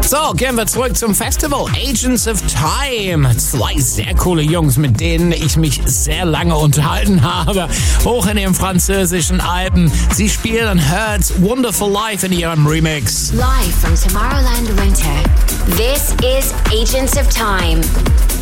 So, gehen wir zurück zum Festival. Agents of Time. 2 sehr coole Jungs, mit denen ich mich sehr lange unterhalten habe. Hoch in den französischen Alpen. Sie spielen Hurt's Wonderful Life in ihrem Remix. Live from Tomorrowland Winter. This is Agents of Time.